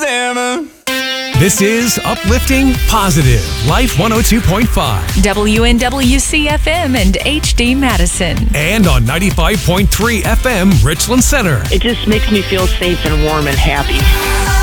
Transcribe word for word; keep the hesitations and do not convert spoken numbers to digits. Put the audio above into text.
heaven. This is Uplifting Positive Life one oh two point five. W N W C F M and H D Madison. And on ninety-five point three F M Richland Center. It just makes me feel safe and warm and happy.